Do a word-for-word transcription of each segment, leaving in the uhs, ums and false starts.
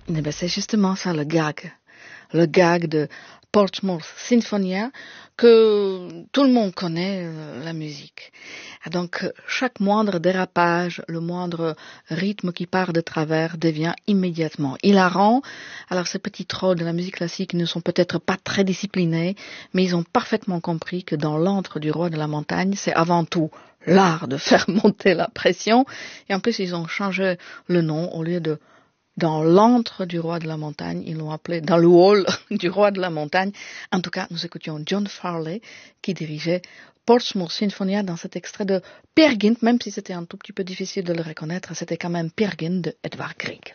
Eh ben, c'est justement ça le gag. Le gag de Portsmouth Sinfonia, que tout le monde connaît euh, la musique. Et donc, chaque moindre dérapage, le moindre rythme qui part de travers devient immédiatement hilarant. Alors, ces petits trolls de la musique classique ne sont peut-être pas très disciplinés, mais ils ont parfaitement compris que dans l'antre du roi de la montagne, c'est avant tout l'art de faire monter la pression. Et en plus, ils ont changé le nom au lieu de dans l'antre du roi de la montagne, ils l'ont appelé dans le hall du roi de la montagne. En tout cas, nous écoutions John Farley qui dirigeait Portsmouth Sinfonia dans cet extrait de Peer Gynt, même si c'était un tout petit peu difficile de le reconnaître, c'était quand même Peer Gynt de Edvard Grieg.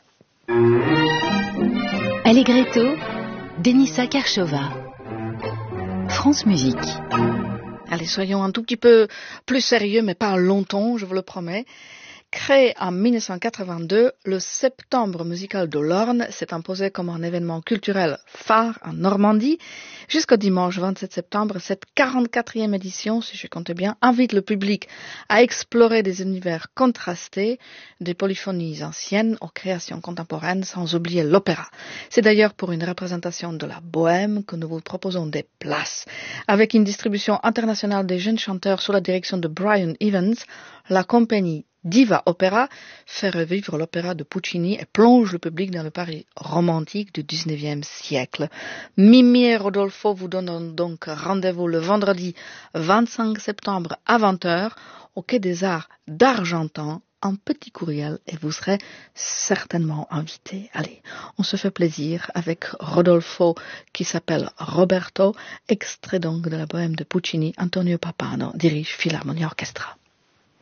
Allegretto, Denisa Karchova, France Musique. Allez, soyons un tout petit peu plus sérieux, mais pas longtemps, je vous le promets. Créé en mille neuf cent quatre-vingt-deux, le Septembre musical de l'Orne s'est imposé comme un événement culturel phare en Normandie. Jusqu'au dimanche vingt-sept septembre, cette quarante-quatrième édition, si je compte bien, invite le public à explorer des univers contrastés, des polyphonies anciennes aux créations contemporaines, sans oublier l'opéra. C'est d'ailleurs pour une représentation de la bohème que nous vous proposons des places. Avec une distribution internationale des jeunes chanteurs sous la direction de Brian Evans, la compagnie Diva Opera fait revivre l'opéra de Puccini et plonge le public dans le Paris romantique du dix-neuvième siècle. Mimi et Rodolfo vous donnent donc rendez-vous le vendredi vingt-cinq septembre à vingt heures au Quai des Arts d'Argentan, un petit courriel et vous serez certainement invité. Allez, on se fait plaisir avec Rodolfo qui s'appelle Roberto, extrait donc de la bohème de Puccini. Antonio Papano dirige Philharmonia Orchestra.